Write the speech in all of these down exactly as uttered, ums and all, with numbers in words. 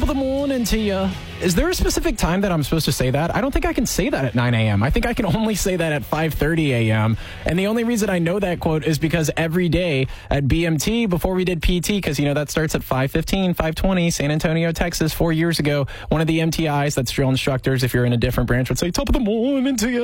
of the morning to you. Is there a specific time that I'm supposed to say that? I don't think I can say that at nine a.m. I think I can only say that at five thirty a.m. And the only reason I know that quote is because every day at B M T, before we did P T, because, you know, that starts at five fifteen, five twenty, San Antonio, Texas, four years ago, one of the M T Is, that's drill instructors, if you're in a different branch, would say, top of the morning to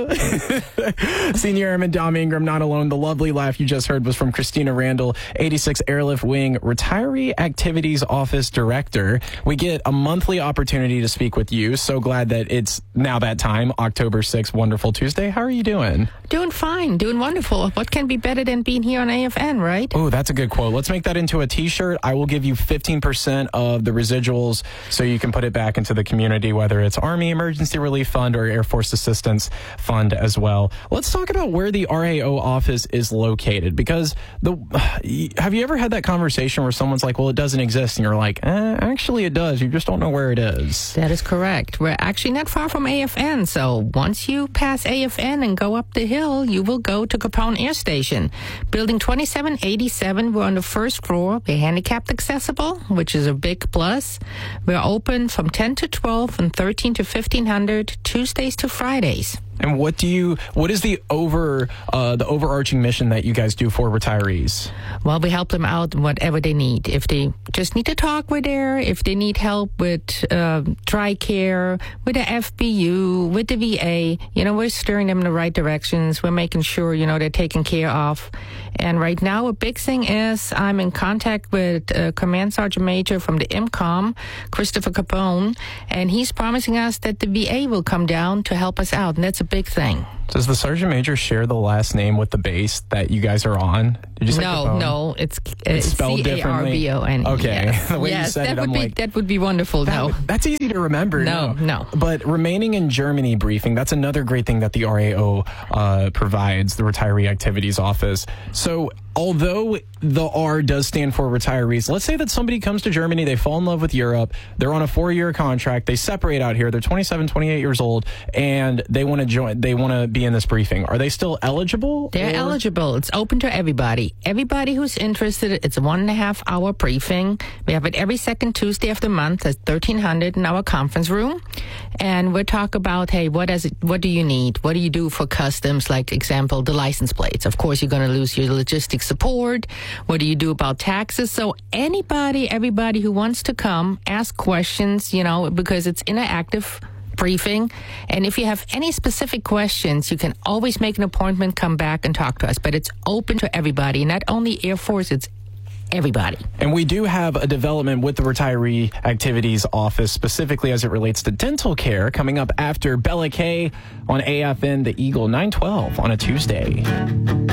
you. Senior Airman Dom Ingram, not alone. The lovely laugh you just heard was from Christina Randall, eighty-six Airlift Wing Retiree Activities Office Director. We get a monthly opportunity to speak with you. So glad that it's now that time, October sixth, wonderful Tuesday. How are you doing? Doing fine, doing wonderful. What can be better than being here on A F N, right? Oh, that's a good quote. Let's make that into a t-shirt. I will give you fifteen percent of the residuals so you can put it back into the community, whether it's Army Emergency Relief Fund or Air Force Assistance Fund as well. Let's talk about where the R A O office is located, because the have you ever had that conversation where someone's like, well, it doesn't exist, and you're like, eh, actually it does. You just don't know where it is. That is correct. We're actually not far from A F N, so once you pass A F N and go up the hill, you will go to Capone Air Station. Building twenty-seven eighty-seven, we're on the first floor. We're handicapped accessible, which is a big plus. We're open from ten to twelve and thirteen to fifteen hundred, Tuesdays to Fridays. And what do you? What is the over uh, the overarching mission that you guys do for retirees? Well, we help them out in whatever they need. If they just need to talk, we're there. If they need help with uh, TRICARE, with the F B U, with the V A, you know, we're steering them in the right directions. We're making sure, you know, they're taken care of. And right now, a big thing is I'm in contact with uh, Command Sergeant Major from the I M COM, Christopher Capone, and he's promising us that the V A will come down to help us out, and that's a big thing. Does the Sergeant Major share the last name with the base that you guys are on? Did you say no, Capone? no, it's, uh, it's spelled C A R B O N E. Okay, yes. the way yes, you said that it, would I'm be, like, that would be wonderful. that, No, that's easy to remember. No, no, no. But remaining in Germany briefing, that's another great thing that the R A O uh, provides, the Retiree Activities Office. So although the R does stand for retirees, let's say that somebody comes to Germany, they fall in love with Europe, they're on a four-year contract, they separate out here, they're twenty-seven, twenty-eight years old, and they want to join, they want to be in this briefing. Are they still eligible? They're or? eligible. It's open to everybody. Everybody who's interested, it's a one and a half hour briefing. We have it every second Tuesday of the month at thirteen hundred in our conference room. And we'll talk about, hey, what does it, what do you need? What do you do for customs? Like, example, the license plates. Of course, you're going to lose your logistics support. What do you do about taxes? So anybody, everybody who wants to come, ask questions, you know, because it's interactive briefing. And if you have any specific questions, you can always make an appointment, come back and talk to us. But it's open to everybody, not only Air Force, it's everybody. And we do have a development with the Retiree Activities Office, specifically as it relates to dental care, coming up after Bella K on A F N, the Eagle, nine twelve on a Tuesday.